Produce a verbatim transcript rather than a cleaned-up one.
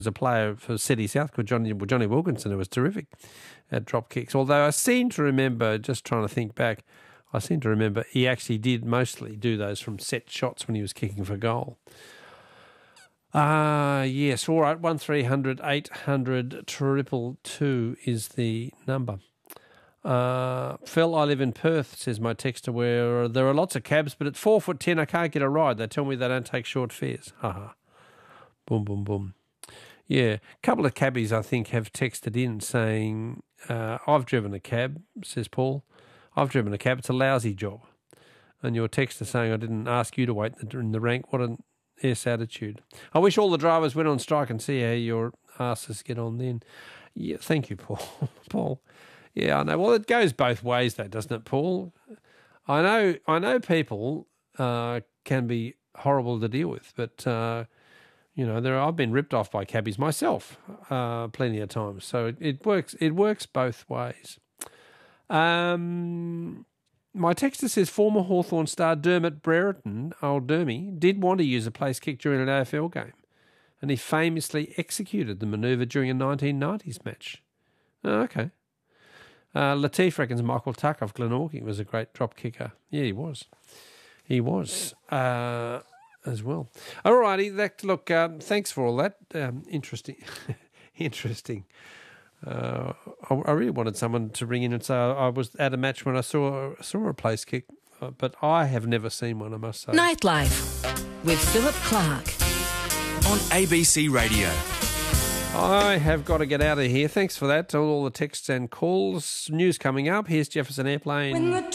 a player for City South called Johnny, Johnny Wilkinson, who was terrific at drop kicks. Although I seem to remember, just trying to think back, I seem to remember he actually did mostly do those from set shots when he was kicking for goal. Ah, uh, yes, all right, one three hundred eight hundred triple two is the number. Uh, Phil, I live in Perth, says my texter, where there are lots of cabs, but at four foot ten I can't get a ride. They tell me they don't take short fares. Ha ha. Boom, boom, boom. Yeah, a couple of cabbies, I think, have texted in saying, uh, I've driven a cab, says Paul. I've driven a cab. It's a lousy job. And your texter saying, I didn't ask you to wait in the rank. What an S attitude. I wish all the drivers went on strike and see how your asses get on then. Yeah, thank you, Paul. Paul. Yeah, I know. Well, it goes both ways, though, doesn't it, Paul? I know. I know people uh, can be horrible to deal with, but uh, you know, there are, I've been ripped off by cabbies myself uh, plenty of times. So it, it works. It works both ways. Um, my texter says former Hawthorn star Dermot Brereton, old Dermy, did want to use a place kick during an A F L game, and he famously executed the manoeuvre during a nineteen nineties match. Oh, okay. Uh, Latif reckons Michael Tuck of Glenorchy was a great drop kicker. Yeah, he was. He was uh, as well. All righty. That, look, um, thanks for all that. Um, interesting. interesting. Uh, I, I really wanted someone to ring in and say I was at a match when I saw saw a place kick, uh, but I have never seen one, I must say. Nightlife with Philip Clark on A B C Radio. I have got to get out of here. Thanks for that. All the texts and calls. News coming up. Here's Jefferson Airplane.